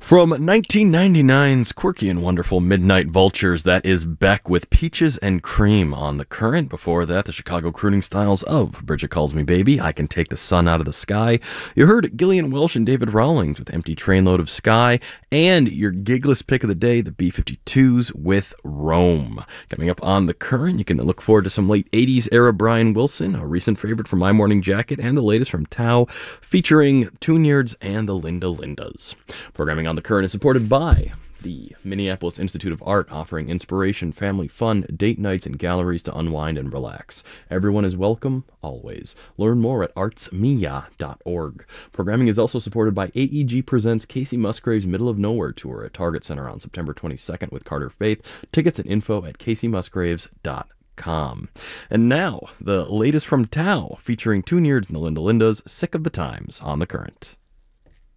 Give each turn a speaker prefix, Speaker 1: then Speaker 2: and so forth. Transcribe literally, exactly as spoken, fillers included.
Speaker 1: From nineteen ninety-nine's quirky and wonderful Midnight Vultures, that is Beck with Peaches and Cream on The Current. Before that, the Chicago crooning styles of Bridget Calls Me Baby, I Can Take the Sun Out of the Sky. You heard Gillian Welch and David Rawlings with Empty Trainload of Sky, and your gigless pick of the day, the B fifty-twos with Rome. Coming up on The Current, you can look forward to some late eighties era Brian Wilson, a recent favorite from My Morning Jacket, and the latest from Tao, featuring Tune-Yards and the Linda Lindas. Programming on The Current is supported by the Minneapolis Institute of Art, offering inspiration, family fun, date nights, and galleries to unwind and relax. Everyone is welcome, always. Learn more at arts mia dot org. Programming is also supported by A E G Presents Casey Musgrave's Middle of Nowhere Tour at Target Center on September twenty-second with Carter Faith. Tickets and info at casey musgraves dot com. And now, the latest from Tao, featuring Tune-Yards and the Linda Lindas, Sick of the Times on The Current.